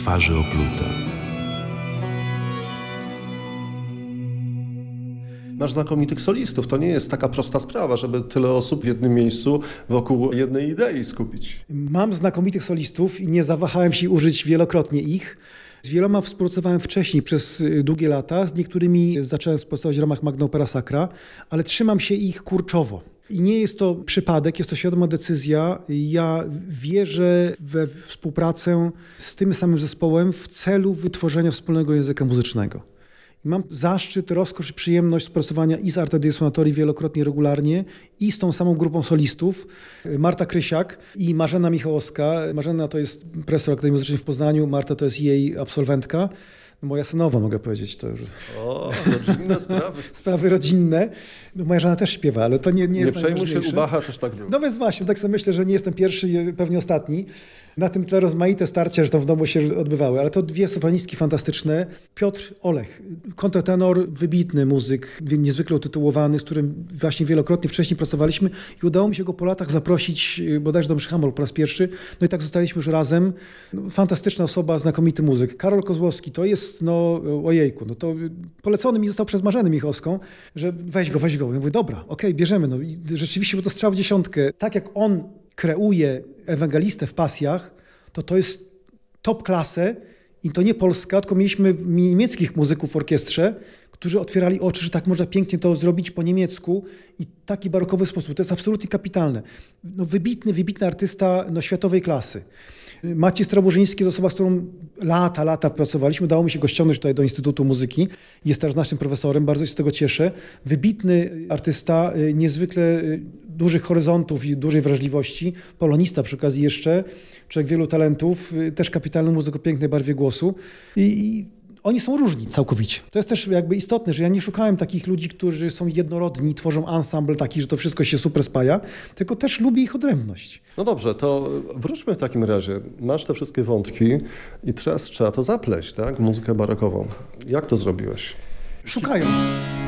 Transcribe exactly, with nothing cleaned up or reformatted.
twarzy opluta. Masz znakomitych solistów. To nie jest taka prosta sprawa, żeby tyle osób w jednym miejscu wokół jednej idei skupić. Mam znakomitych solistów i nie zawahałem się użyć wielokrotnie ich. Z wieloma współpracowałem wcześniej przez długie lata, z niektórymi zacząłem współpracować w ramach Magna Opera Sacra, ale trzymam się ich kurczowo. I nie jest to przypadek, jest to świadoma decyzja. Ja wierzę we współpracę z tym samym zespołem w celu wytworzenia wspólnego języka muzycznego. I mam zaszczyt, rozkosz i przyjemność współpracowania i z Arte Dei Suonatori wielokrotnie, regularnie i z tą samą grupą solistów. Marta Krysiak i Marzena Michałowska. Marzena to jest profesor Akademii Muzycznej w Poznaniu, Marta to jest jej absolwentka. Moja synowa, mogę powiedzieć. To już... O, rodzinne sprawy. Sprawy rodzinne. No, moja żona też śpiewa, ale to nie, nie jest Nie przejmuj się, u Bacha też tak było. No więc właśnie, tak sobie myślę, że nie jestem pierwszy i pewnie ostatni. Na tym tle rozmaite starcia, że to w domu się odbywały, ale to dwie sopranistki fantastyczne. Piotr Olech, kontrtenor, wybitny muzyk, niezwykle utytułowany, z którym właśnie wielokrotnie wcześniej pracowaliśmy i udało mi się go po latach zaprosić bodajże do mszy Hamol po raz pierwszy. No i tak zostaliśmy już razem. No, fantastyczna osoba, znakomity muzyk. Karol Kozłowski to jest, no ojejku, no to polecony mi został przez Marzenę Michałowską, że weź go, weź go. Ja mówię, dobra, okej, okay, bierzemy. No i rzeczywiście był to strzał w dziesiątkę. Tak jak on kreuje ewangelistę w pasjach, to to jest top klasę i to nie Polska, tylko mieliśmy niemieckich muzyków w orkiestrze, którzy otwierali oczy, że tak można pięknie to zrobić po niemiecku i taki barokowy sposób. To jest absolutnie kapitalne. No, wybitny, wybitny artysta no, światowej klasy. Maciej Straburzyński to osoba, z którą lata, lata pracowaliśmy. Udało mi się go ściągnąć tutaj do Instytutu Muzyki. Jest teraz naszym profesorem, bardzo się z tego cieszę. Wybitny artysta, niezwykle dużych horyzontów i dużej wrażliwości. Polonista przy okazji jeszcze. Człowiek wielu talentów. Też kapitalny muzyk o pięknej barwie głosu. I, i oni są różni całkowicie. To jest też jakby istotne, że ja nie szukałem takich ludzi, którzy są jednorodni, tworzą ensemble taki, że to wszystko się super spaja, tylko też lubię ich odrębność. No dobrze, to wróćmy w takim razie. Masz te wszystkie wątki i teraz trzeba to zapleść, tak? Muzykę barokową. Jak to zrobiłeś? Szukając.